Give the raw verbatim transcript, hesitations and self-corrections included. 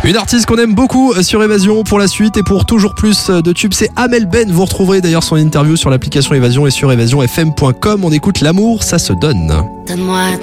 Une artiste qu'on aime beaucoup sur Évasion pour la suite et pour toujours plus de tubes, c'est Amel Ben. Vous retrouverez d'ailleurs son interview sur l'application Évasion et sur évasion f m point com. On écoute L'amour, ça se donne. Donne-moi